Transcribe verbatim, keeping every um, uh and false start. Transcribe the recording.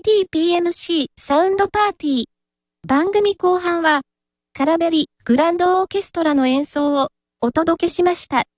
ティーピーエムシー サウンドパーティー。番組後半は、カラベリグランドオーケストラの演奏をお届けしました。